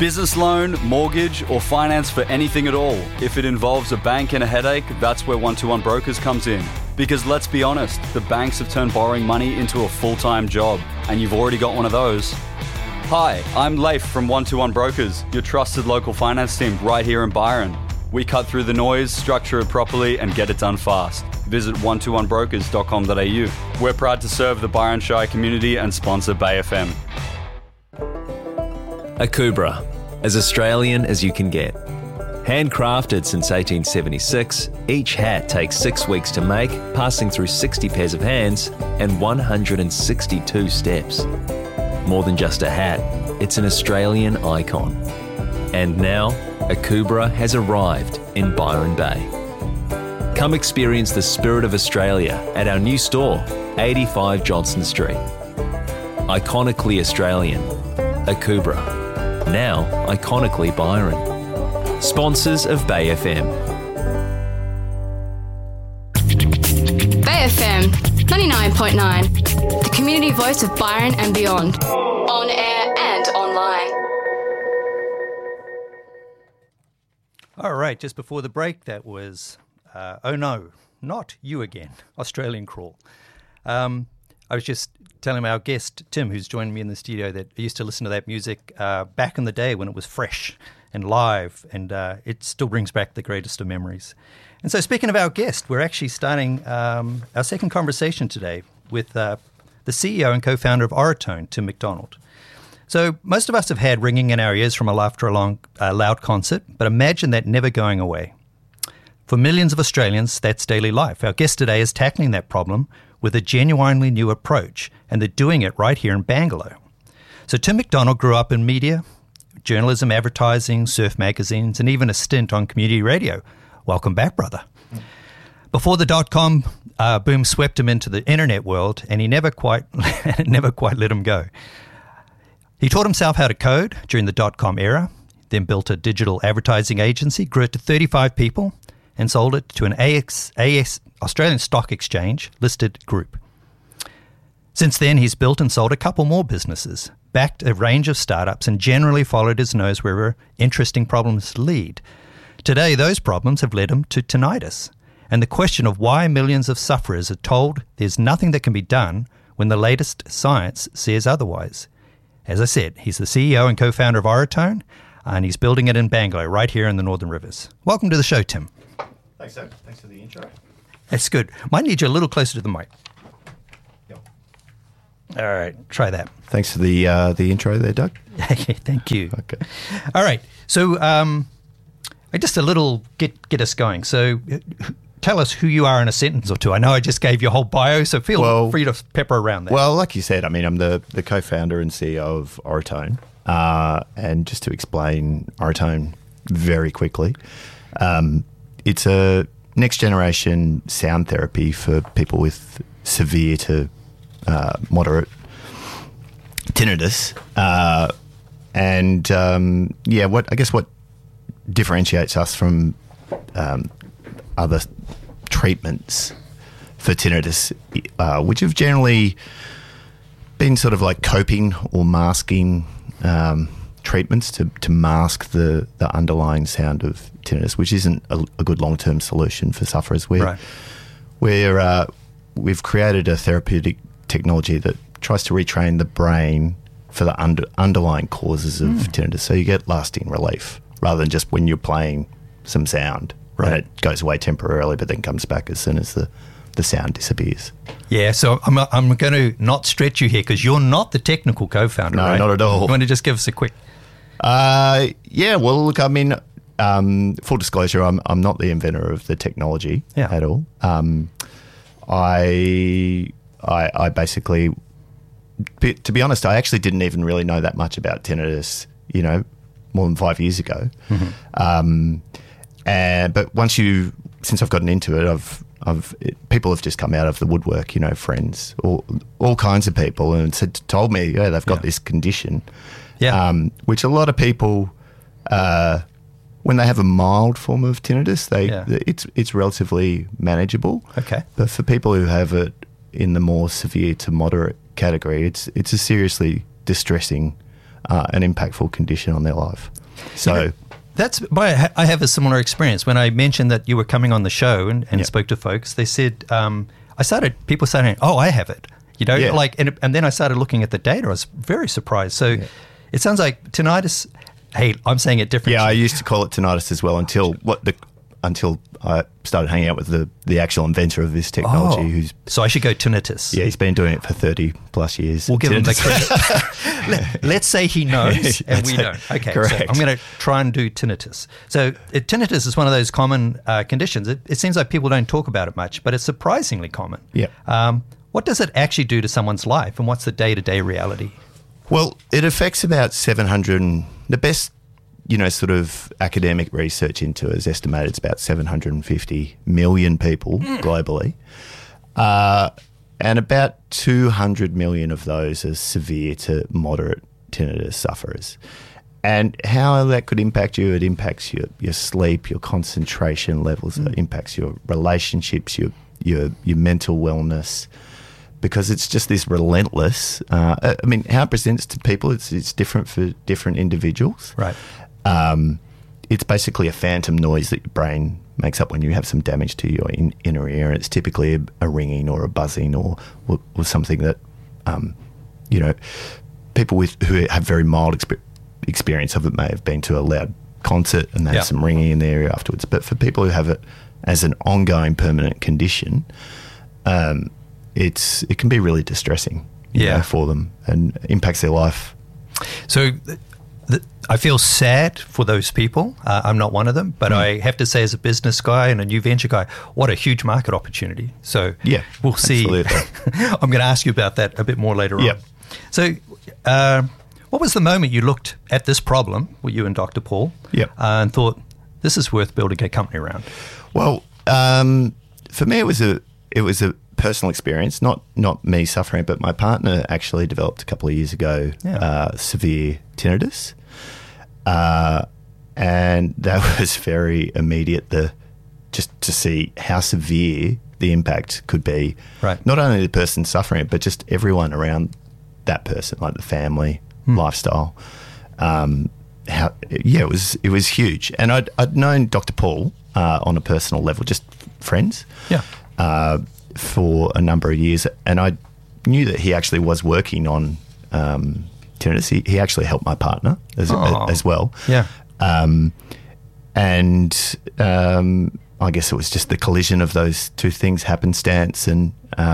Business loan, mortgage, or finance for anything at all. If it involves a bank and a headache, that's where 121 Brokers comes in. Because let's be honest, the banks have turned borrowing money into a full-time job, and you've already got one of those. Hi, I'm Leif from 121 Brokers, your trusted local finance team right here in Byron. We cut through the noise, structure it properly, and get it done fast. Visit 121brokers.com.au. We're proud to serve the Byron Shire community and sponsor Bay FM. Akubra, as Australian as you can get. Handcrafted since 1876, each hat takes 6 weeks to make, passing through 60 pairs of hands and 162 steps. More than just a hat, it's an Australian icon. And now, Akubra has arrived in Byron Bay. Come experience the spirit of Australia at our new store, 85 Johnston Street. Iconically Australian, Akubra. Now iconically Byron. Sponsors of Bay FM. Bay FM 99.9, the community voice of Byron and beyond. On air and online. All right, just before the break, that was Oh No, Not You Again, Australian Crawl. I was just telling our guest, Tim, who's joined me in the studio, that I used to listen to that music back in the day when it was fresh and live, and it still brings back the greatest of memories. And so speaking of our guest, we're actually starting our second conversation today with the CEO and co-founder of Auratone, Tim McDonald. So most of us have had ringing in our ears from a laughter along a loud concert, but imagine that never going away. For millions of Australians, that's daily life. Our guest today is tackling that problem with a genuinely new approach, and they're doing it right here in Bangalore. So Tim McDonald grew up in media, journalism, advertising, surf magazines, and even a stint on community radio. Welcome back, brother. Before the dot-com boom swept him into the internet world, and he never quite let him go. He taught himself how to code during the dot-com era, then built a digital advertising agency, grew it to 35 people, and sold it to an AS Australian Stock Exchange listed group. Since then, he's built and sold a couple more businesses, backed a range of startups, and generally followed his nose wherever interesting problems lead. Today, those problems have led him to tinnitus, and the question of why millions of sufferers are told there's nothing that can be done when the latest science says otherwise. As I said, he's the CEO and co-founder of Auratone, and he's building it in Bangalore, right here in the Northern Rivers. Welcome to the show, Tim. Thanks, Doug. Thanks for the intro. That's good. Might need you a little closer to the mic. Yep. All right, try that. Thanks for the intro there, Doug. Thank you. Okay. All right. So, just a little get us going. So, tell us who you are in a sentence or two. I know I just gave you a whole bio, so feel free to pepper around that. Well, like you said, I mean, I'm the co-founder and CEO of Auratone. And just to explain Auratone very quickly, it's a next-generation sound therapy for people with severe to moderate tinnitus. What differentiates us from other treatments for tinnitus, which have generally been sort of like coping or masking treatments to mask the underlying sound of tinnitus, which isn't a good long-term solution for sufferers. We've created a therapeutic technology that tries to retrain the brain for the underlying causes of tinnitus, so you get lasting relief rather than just when you're playing some sound. Right. And it goes away temporarily but then comes back as soon as the sound disappears. Yeah, so I'm going to not stretch you here because you're not the technical co-founder, no, right? Not at all. You want to just give us a quick... Look, I mean, full disclosure, I'm not the inventor of the technology at all. I basically, to be honest, I actually didn't even really know that much about tinnitus, more than 5 years ago. Mm-hmm. But since I've gotten into it, people have just come out of the woodwork, friends, all kinds of people, and told me, they've got this condition, which a lot of people, when they have a mild form of tinnitus, it's relatively manageable. Okay. But for people who have it in the more severe to moderate category, it's a seriously distressing an impactful condition on their life. So that's why I have a similar experience. When I mentioned that you were coming on the show and spoke to folks, they said, people saying, "Oh, I have it." You know, and then I started looking at the data. I was very surprised. So it sounds like tinnitus. Hey, I'm saying it differently. Yeah, I used to call it tinnitus as well until I started hanging out with the actual inventor of this technology. So I should go tinnitus. Yeah, he's been doing it for 30 plus years. We'll give him the credit. Let's say he knows and we don't. Okay, correct. So I'm going to try and do tinnitus. So tinnitus is one of those common conditions. It seems like people don't talk about it much, but it's surprisingly common. Yeah. What does it actually do to someone's life, and what's the day-to-day reality? Well, it affects about 700. The best, sort of academic research into it is estimated it's about 750 million people globally. And about 200 million of those are severe to moderate tinnitus sufferers. And how that could impact you, it impacts your sleep, your concentration levels, it impacts your relationships, your mental wellness, because it's just this relentless. How it presents to people, it's different for different individuals. Right. It's basically a phantom noise that your brain makes up when you have some damage to your inner ear. And it's typically a ringing or a buzzing or something that, people who have very mild experience of it may have been to a loud concert and they have some ringing in their ear afterwards. But for people who have it as an ongoing permanent condition, it can be really distressing for them and impacts their life. So I feel sad for those people. I'm not one of them, but I have to say, as a business guy and a new venture guy, what a huge market opportunity. So we'll see. I'm going to ask you about that a bit more later on. So what was the moment you looked at this problem, you and Dr. Paul, and thought, this is worth building a company around? Well, for me, it was a personal experience, not me suffering, but my partner actually developed a couple of years ago severe tinnitus, and that was very immediate. Just to see how severe the impact could be, right? Not only the person suffering it, but just everyone around that person, like the family, lifestyle. It was huge, and I'd known Dr. Paul on a personal level, just friends. For a number of years, and I knew that he actually was working on tinnitus. He actually helped my partner as well. I guess it was just the collision of those two things, happenstance, and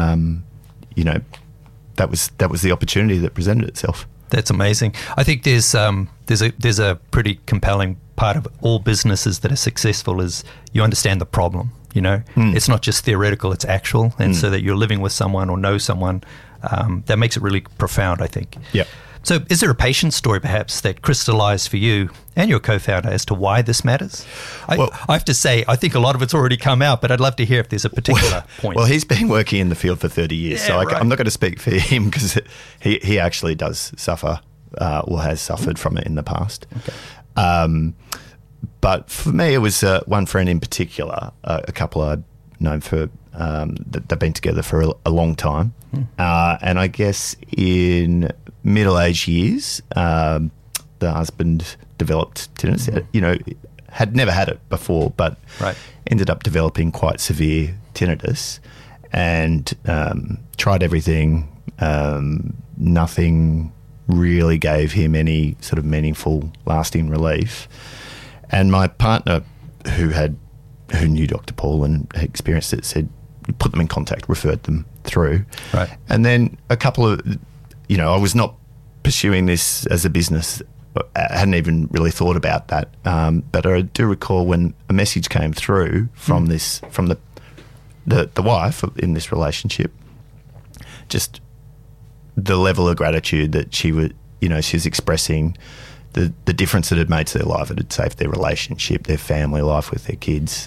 that was the opportunity that presented itself. That's amazing. I think there's a pretty compelling part of all businesses that are successful is you understand the problem. It's not just theoretical, it's actual. And so that you're living with someone or know someone, that makes it really profound, I think. Yeah. So is there a patient story perhaps that crystallized for you and your co-founder as to why this matters? I have to say, I think a lot of it's already come out, but I'd love to hear if there's a particular point. Well, he's been working in the field for 30 years, I'm not going to speak for him because he actually does suffer or has suffered from it in the past. Okay. But for me, it was one friend in particular, a couple I'd known for, they've been together for a long time. And I guess in middle-aged years, the husband developed tinnitus, had never had it before, but ended up developing quite severe tinnitus and tried everything. Nothing really gave him any sort of meaningful, lasting relief. And my partner, who knew Dr. Paul and had experienced it, said, put them in contact, referred them through. Right. And then a couple of, I was not pursuing this as a business. I hadn't even really thought about that. But I do recall when a message came through from the wife in this relationship, just the level of gratitude that she was expressing, the difference that it had made to their life. It had saved their relationship, their family life with their kids.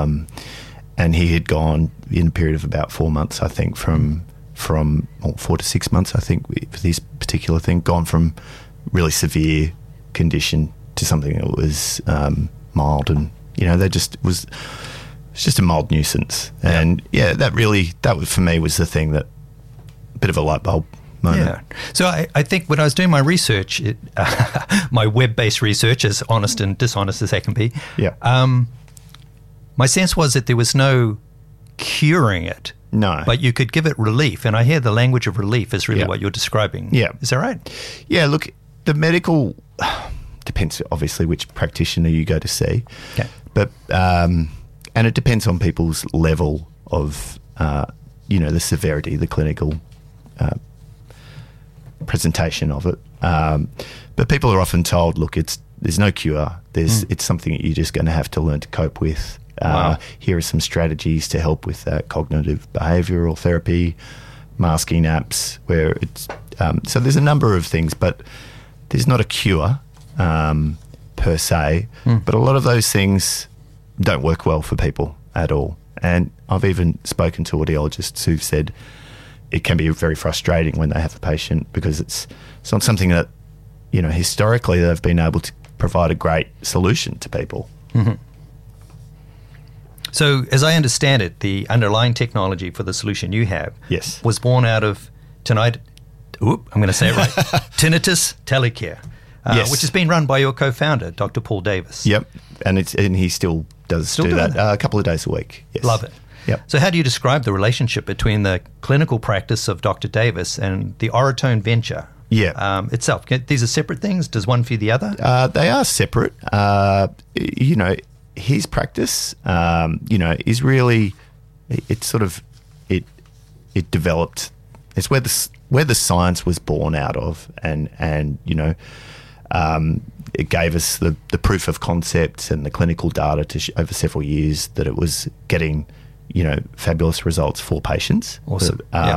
And he had gone in a period of about 4 months, I think, from 4 to 6 months, I think, for this particular thing, gone from really severe condition to something that was mild. And, it's just a mild nuisance. And, that was, for me, was the thing that, a bit of a light bulb moment. Yeah. So I think when I was doing my research, my web-based research, as honest and dishonest as that can be, my sense was that there was no curing it. No. But you could give it relief. And I hear the language of relief is really what you're describing. Yeah. Is that right? Yeah, look, the medical depends obviously which practitioner you go to see. Okay. But and it depends on people's level of the severity, the clinical presentation of it. But people are often told, look, there's no cure. It's something that you're just going to have to learn to cope with. Here are some strategies to help with that: cognitive behavioural therapy, masking apps, where it's so there's a number of things, but there's not a cure per se. But a lot of those things don't work well for people at all. And I've even spoken to audiologists who've said it can be very frustrating when they have a patient because it's not something that, historically they've been able to provide a great solution to people. Mm-hmm. So, as I understand it, the underlying technology for the solution you have was born out of I'm going to say it right, Tinnitus Telecare, which has been run by your co-founder, Dr. Paul Davis. Yep, and he still does do that a couple of days a week. Yes. Love it. Yep. So how do you describe the relationship between the clinical practice of Dr. Davis and the Auratone venture itself? These are separate things? Does one feed the other? They are separate. His practice, is really, it developed. It's where the science was born out of, and it gave us the proof of concept and the clinical data over several years that it was getting, fabulous results for patients. Awesome.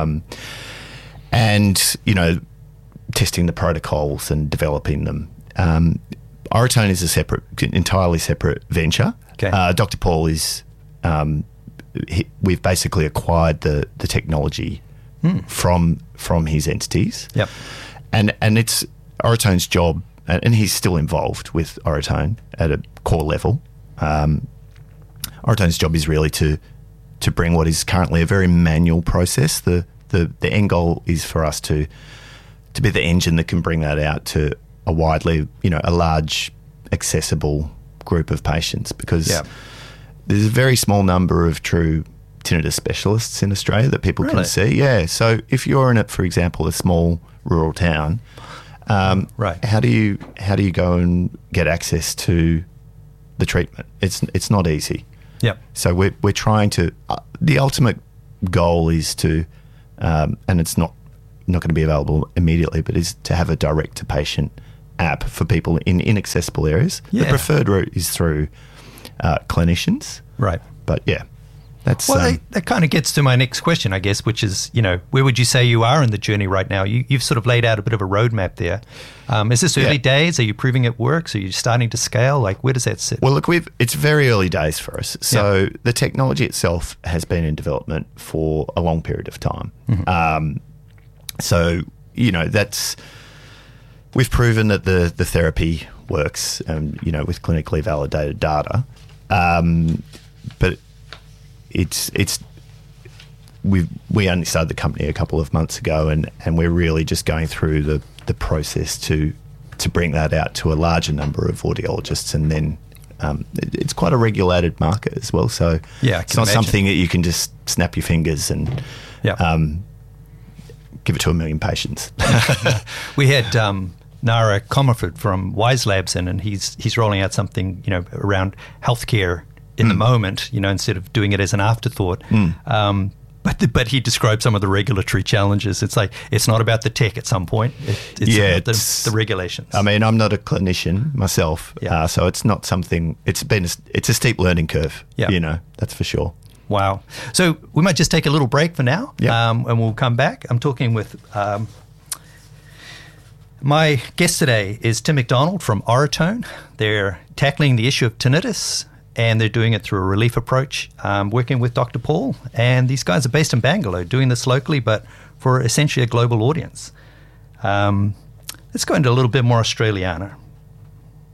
And testing the protocols and developing them. Auratone is entirely separate venture. Okay. Dr. Paul is, we've basically acquired the technology from his entities. Yep. And it's Auratone's job, and he's still involved with Auratone at a core level. Auratone's job is really to bring what is currently a very manual process. The end goal is for us to be the engine that can bring that out to a large, accessible group of patients, because there's a very small number of true tinnitus specialists in Australia that people can see. Yeah. So if you're in for example, a small rural town, how do you go and get access to the treatment? It's not easy. Yep. So we're trying to. The ultimate goal is to, and it's not going to be available immediately, but is to have a direct to patient app for people in inaccessible areas. Yeah. The preferred route is through clinicians. Right. But that's... Well, that kind of gets to my next question, I guess, which is, where would you say you are in the journey right now? You've sort of laid out a bit of a roadmap there. Is this early days? Are you proving it works? Are you starting to scale? Like, where does that sit? Well, look, it's very early days for us. So the technology itself has been in development for a long period of time. Mm-hmm. So, that's... We've proven that the therapy works, with clinically validated data. But we only started the company a couple of months ago, and we're really just going through the process to bring that out to a larger number of audiologists, and then it's quite a regulated market as well. So it's not something that you can just snap your fingers and give it to 1 million patients. We had Nara Comerford from Wise Labs and he's rolling out something around healthcare in the moment, instead of doing it as an afterthought. But he described some of the regulatory challenges. It's like, it's not about the tech at some point. It's about the regulations. I mean, I'm not a clinician myself, so it's not something. It's a steep learning curve. That's for sure. Wow. So we might just take a little break for now, and we'll come back. I'm talking with my guest today is Tim McDonald from Auratone. They're tackling the issue of tinnitus, and they're doing it through a relief approach, working with Dr. Paul. And these guys are based in Bangalore, doing this locally, but for essentially a global audience. Let's go into a little bit more Australiana.